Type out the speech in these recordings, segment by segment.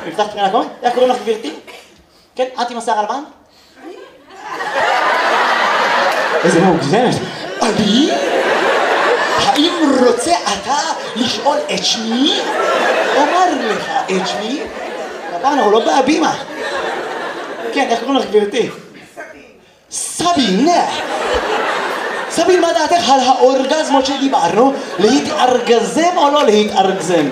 נפתח בחינה קומית? איך קוראים לך גבירתי? כן, את עם השיער הלבן? איזה מוגזמת. אני? האם רוצה אתה לשאול את שמי? אומר לך את שמי? הפעם אנחנו לא בהבימה. כן, איך קוראים לך גבירתי? סבין. סבין, מה דעתך על האורגזמות שדיברנו? להתארגזם או לא להתארגזם?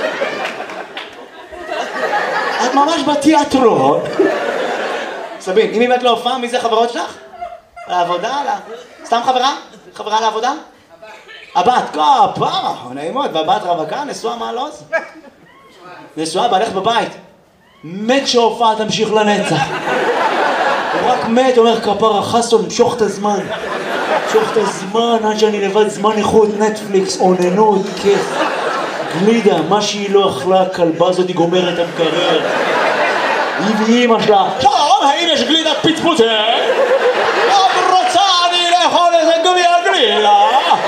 את ממש בתיאטרון. סבין, אם באמת לא הופעה, מי זה חברות שלך? לעבודה? סתם חברה? חברה לעבודה? הבת, כפה, נעימות, והבת רווקה, נשואה מעלוז? נשואה, בעלך בבית. מת שהופעה תמשיך לנצח. הוא רק מת, אומר כפרה חסון, משוך את הזמן. משוך את הזמן, עד שאני לבד זמן איכות, נטפליקס, אוננות, כיף. גלידה, מה שהיא לא אכלה, הכלבה הזאת היא גומרת את המקרר. היא ואימא שלה, שלום, האם יש גלידת פצפוצה? עוד רוצה אני לאכול איזה גביע גלידה.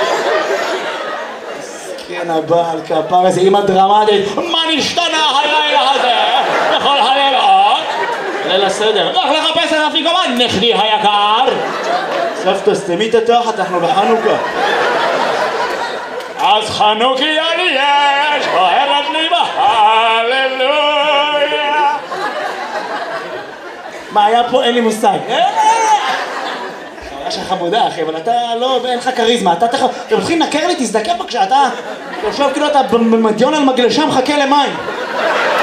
כן, הבעל כפר, איזה אימא דרמטית. מה נשתנה הלילה הזה? בכל הלילות? ליל הסדר. לך לחפש את אפיקומן, נכדי היקר. סבתא, סתמי את התחת, אנחנו בחנוכה. אז חנוכיה לי יש, אוהבת לי בהללויה. מה היה פה? אין לי מושג. חוויה שלך חמודה, אחי, אבל אתה לא, אין לך כריזמה. אתה מתחיל לנקר לי, תזדקף בבקשה, אתה יושב כאילו אתה במדיון על מגלשה מחכה למים.